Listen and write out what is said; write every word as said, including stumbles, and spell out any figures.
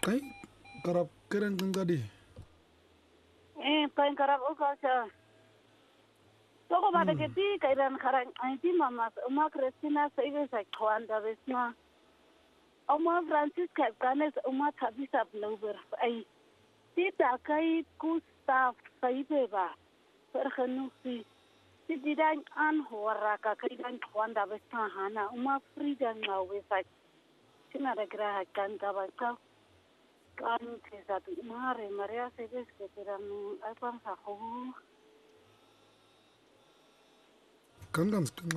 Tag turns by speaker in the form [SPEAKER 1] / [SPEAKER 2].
[SPEAKER 1] Kai karap kerang tadi.
[SPEAKER 2] Eh, kain karab o kaca. Toko pada keti kairan karang anti mama uma Christina saibe sa kwanda besna. Uma Francis Ganes uma tabisa blower ai. Tita kai ku staff saibe ba. Perkhanusi. Titi dan an hora ka kairan kwanda besna hana uma freedom ngawe sa. Sina da graha kan ka ba ka. Kan te sa tu mare maria saibe ke tiran ai pang sa ho.
[SPEAKER 1] Kan kan